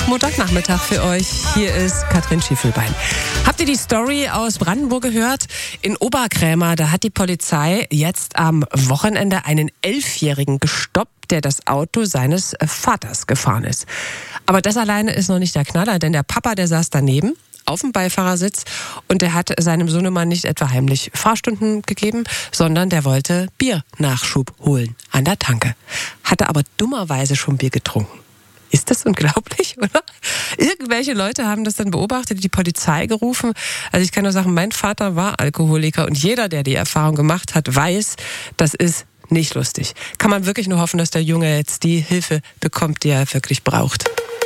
Montagnachmittag für euch. Hier ist Katrin Schiefelbein. Habt ihr die Story aus Brandenburg gehört? In Oberkrämer, da hat die Polizei jetzt am Wochenende einen 11-Jährigen gestoppt, der das Auto seines Vaters gefahren ist. Aber das alleine ist noch nicht der Knaller, denn der Papa, der saß daneben auf dem Beifahrersitz und der hat seinem Sohnemann nicht etwa heimlich Fahrstunden gegeben, sondern der wollte Biernachschub holen an der Tanke. Hatte aber dummerweise schon Bier getrunken. Ist das unglaublich, oder? Irgendwelche Leute haben das dann beobachtet, die Polizei gerufen. Also ich kann nur sagen, mein Vater war Alkoholiker und jeder, der die Erfahrung gemacht hat, weiß, das ist nicht lustig. Kann man wirklich nur hoffen, dass der Junge jetzt die Hilfe bekommt, die er wirklich braucht.